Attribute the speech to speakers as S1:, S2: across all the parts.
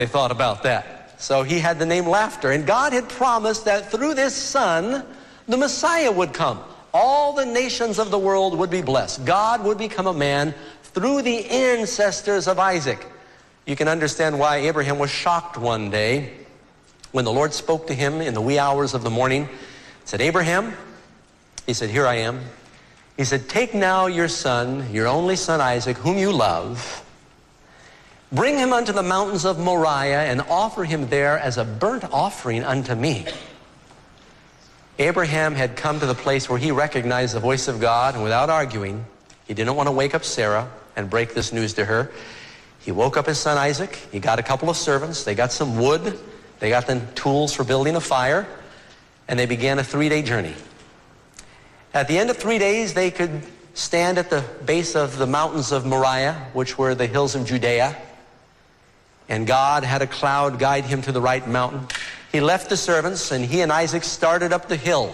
S1: They thought about that. So he had the name Laughter. And God had promised that through this son, the Messiah would come. All the nations of the world would be blessed. God would become a man through the ancestors of Isaac. You can understand why Abraham was shocked one day when the Lord spoke to him in the wee hours of the morning. He said, Abraham, he said, here I am. He said, take now your son, your only son Isaac, whom you love, bring him unto the mountains of Moriah and offer him there as a burnt offering unto me. Abraham had come to the place where he recognized the voice of God, and without arguing, he didn't want to wake up Sarah and break this news to her. He woke up his son Isaac. He got a couple of servants. They got some wood. They got the tools for building a fire, and they began a 3-day journey. At the end of 3 days, they could stand at the base of the mountains of Moriah, which were the hills of Judea, and God had a cloud guide him to the right mountain. He left the servants, and he and Isaac started up the hill.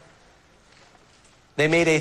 S1: They made a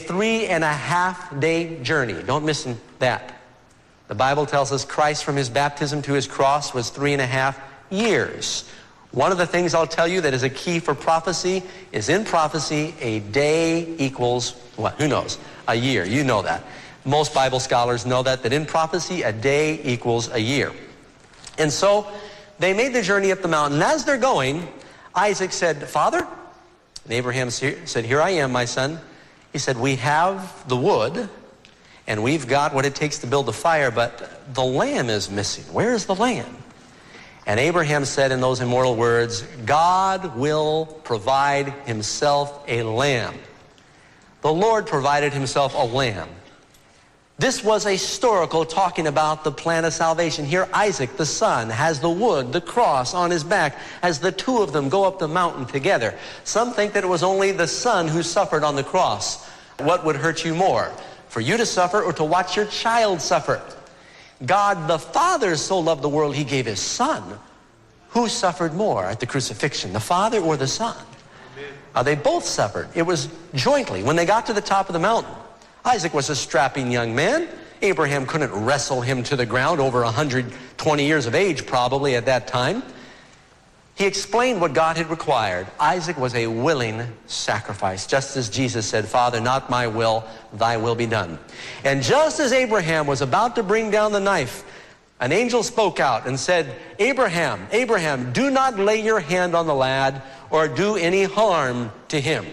S1: 3.5-day journey. Don't miss that. The Bible tells us Christ from his baptism to his cross was 3.5 years. One of the things I'll tell you that is a key for prophecy is in prophecy, a day equals what? Who knows? A year. You know that. Most Bible scholars know that in prophecy, a day equals a year. And so they made the journey up the mountain. And as they're going, Isaac said, Father, and Abraham said, here I am, my son. He said, we have the wood, and we've got what it takes to build the fire, but the lamb is missing. Where is the lamb? And Abraham said in those immortal words, God will provide himself a lamb. The Lord provided himself a lamb. This was a historical talking about the plan of salvation. Here Isaac, the son, has the wood, the cross on his back, as the two of them go up the mountain together. Some think that it was only the son who suffered on the cross. What would hurt you more? For you to suffer or to watch your child suffer? God the Father so loved the world he gave his son. Who suffered more at the crucifixion, the Father or the Son? They both suffered. It was jointly. When they got to the top of the mountain, Isaac was a strapping young man. Abraham couldn't wrestle him to the ground, over 120 years of age probably at that time. He explained what God had required. Isaac was a willing sacrifice, just as Jesus said, Father, not my will, thy will be done. And just as Abraham was about to bring down the knife, an angel spoke out and said, Abraham, Abraham, do not lay your hand on the lad or do any harm to him.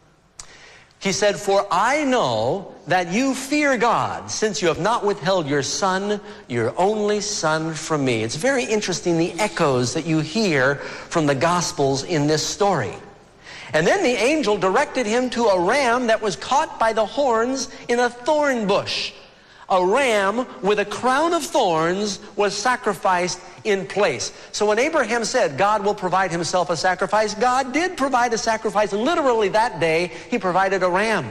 S1: He said, for I know that you fear God, since you have not withheld your son, your only son, from me. It's very interesting, the echoes that you hear from the Gospels in this story. And then the angel directed him to a ram that was caught by the horns in a thorn bush. A ram with a crown of thorns was sacrificed in place. So when Abraham said God will provide himself a sacrifice, God did provide a sacrifice. Literally that day, he provided a ram.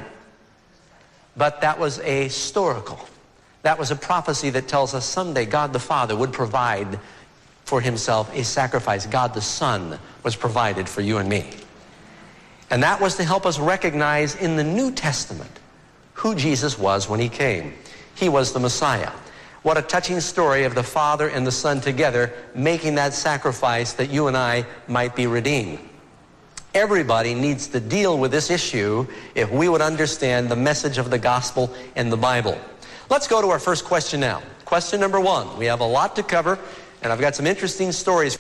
S1: But that was a historical. That was a prophecy that tells us someday God the Father would provide for himself a sacrifice. God the Son was provided for you and me. And that was to help us recognize in the New Testament who Jesus was when he came. He was the Messiah. What a touching story of the Father and the Son together making that sacrifice that you and I might be redeemed. Everybody needs to deal with this issue if we would understand the message of the gospel and the Bible. Let's go to our first question now. Question number 1. We have a lot to cover, and I've got some interesting stories.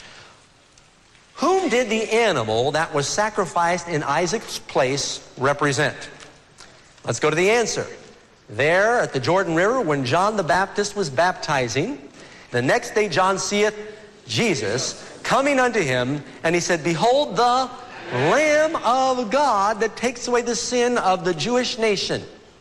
S1: Whom did the animal that was sacrificed in Isaac's place represent? Let's go to the answer. There at the Jordan River, when John the Baptist was baptizing, the next day John seeth Jesus coming unto him, and he said, behold the Lamb of God that takes away the sin of the Jewish nation.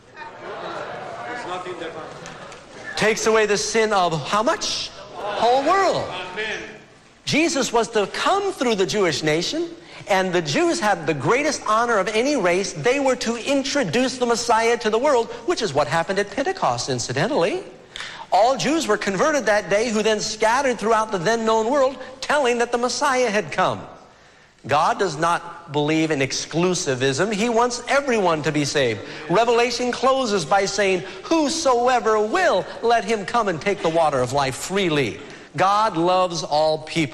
S1: Takes away the sin of how much? Whole world. Jesus was to come through the Jewish nation, and the Jews had the greatest honor of any race. They were to introduce the Messiah to the world, which is what happened at Pentecost, incidentally. All Jews were converted that day, who then scattered throughout the then known world, telling that the Messiah had come. God does not believe in exclusivism. He wants everyone to be saved. Revelation closes by saying, whosoever will, let him come and take the water of life freely. God loves all people.